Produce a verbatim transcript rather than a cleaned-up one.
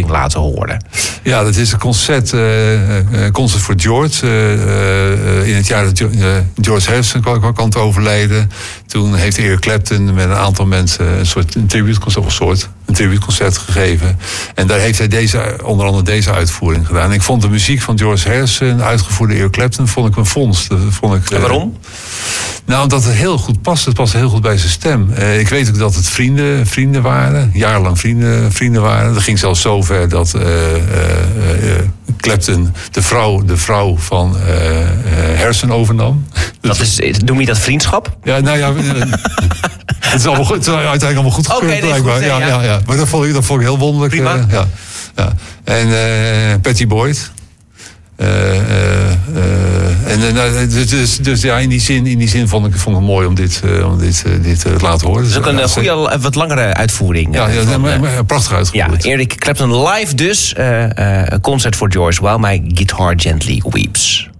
uitvoering laten horen. Ja, dat is een concert, uh, concert voor George. Uh, uh, in het jaar dat uh, George Harrison kwam, kwam te overlijden. Toen heeft Eric Clapton met een aantal mensen een soort een tributeconcert, of soort een tributeconcert gegeven. En daar heeft hij deze, onder andere deze uitvoering gedaan. En ik vond de muziek van George Harrison, uitgevoerd door Eric Clapton, vond ik een vondst. Dat vond ik, uh, en waarom? Nou, omdat het heel goed past. Het past heel goed bij zijn stem. Uh, ik weet ook dat het vrienden, vrienden waren. Jarenlang vrienden, vrienden waren. Dat ging zelfs zo ver dat uh, uh, uh, Clapton de vrouw, de vrouw van uh, uh, Harrison overnam. Dat is, noem je dat vriendschap? Ja, nou ja... Het is, allemaal goed, het is uiteindelijk allemaal goed gekeurd, okay, blijkbaar. Goed, nee, ja, ja. Ja, ja. Maar dat vond ik, dat vond ik heel wonderlijk. Prima. Uh, ja. Ja. En uh, Pattie Boyd. Uh, uh, uh, en, uh, dus, dus, dus ja, in die zin, in die zin vond ik, vond ik het mooi om dit, uh, om dit, uh, dit uh, te laten horen. Dat is ook een ja, goede, wat langere uitvoering. Ja, ja, van, maar, maar, prachtig uitgevoerd. Ja, Eric Clapton live dus. Uh, uh, een concert voor George, While My Guitar Gently Weeps.